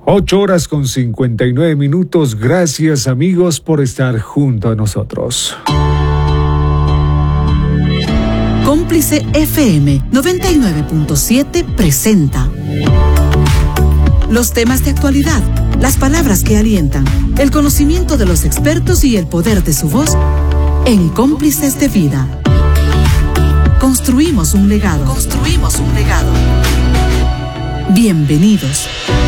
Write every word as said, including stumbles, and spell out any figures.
Ocho horas con cincuenta y nueve minutos. Gracias, amigos, por estar junto a nosotros. Cómplice F M noventa y nueve punto siete presenta los temas de actualidad, las palabras que alientan, el conocimiento de los expertos y el poder de su voz en Cómplices de Vida. Construimos un legado. Construimos un legado. Bienvenidos.